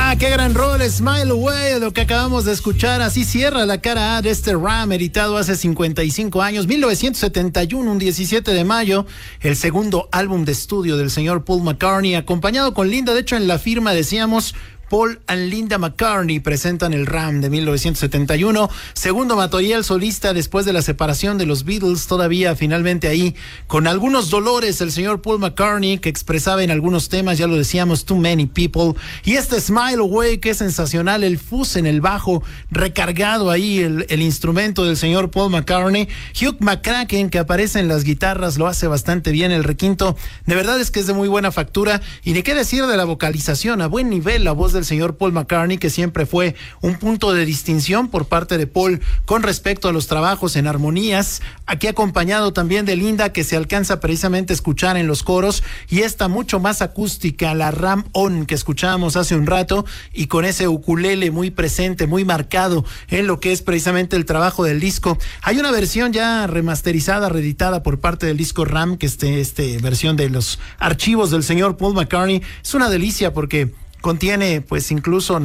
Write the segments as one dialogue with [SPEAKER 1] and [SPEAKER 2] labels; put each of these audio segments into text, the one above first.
[SPEAKER 1] Qué gran rol, Smile Away, lo que acabamos de escuchar. Así cierra la cara A de este Ram, editado hace 55 años, 1971, un 17 de mayo, el segundo álbum de estudio del señor Paul McCartney, acompañado con Linda. De hecho, en la firma decíamos Paul and Linda McCartney presentan el Ram de 1971, segundo material solista después de la separación de los Beatles, todavía finalmente ahí con algunos dolores el señor Paul McCartney, que expresaba en algunos temas, ya lo decíamos, Too Many People, y este Smile Away, que es sensacional, el fuzz en el bajo, recargado ahí el instrumento del señor Paul McCartney. Hugh McCracken, que aparece en las guitarras, lo hace bastante bien. El requinto de verdad es que es de muy buena factura, y de qué decir de la vocalización, a buen nivel la voz del señor Paul McCartney, que siempre fue un punto de distinción por parte de Paul con respecto a los trabajos en armonías, aquí acompañado también de Linda, que se alcanza precisamente a escuchar en los coros, y esta mucho más acústica, la Ram On que escuchábamos hace un rato, y con ese ukulele muy presente, muy marcado en lo que es precisamente el trabajo del disco. Hay una versión ya remasterizada, reeditada por parte del disco Ram, que versión de los archivos del señor Paul McCartney, es una delicia porque contiene pues incluso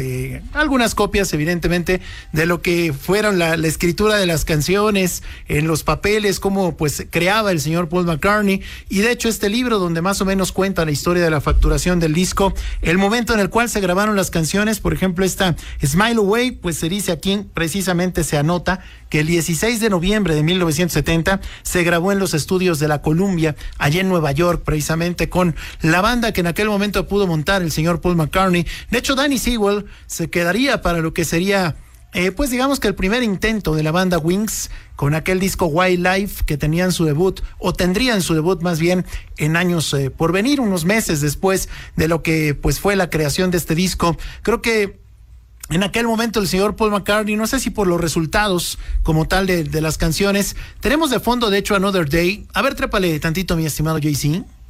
[SPEAKER 1] algunas copias evidentemente de lo que fueron la escritura de las canciones, en los papeles, cómo pues creaba el señor Paul McCartney, y de hecho este libro donde más o menos cuenta la historia de la facturación del disco, el momento en el cual se grabaron las canciones. Por ejemplo, esta Smile Away, pues se dice aquí, precisamente se anota que el 16 de noviembre de 1970 se grabó en los estudios de la Columbia, allá en Nueva York, precisamente con la banda que en aquel momento pudo montar el señor Paul McCartney. De hecho, Danny Sewell se quedaría para lo que sería, pues digamos que el primer intento de la banda Wings, con aquel disco Wildlife, que tenían su debut, o tendrían su debut más bien en años por venir, unos meses después de lo que pues fue la creación de este disco. Creo que en aquel momento el señor Paul McCartney, no sé si por los resultados como tal de las canciones, tenemos de fondo de hecho Another Day. A ver, trépale tantito, mi estimado JC.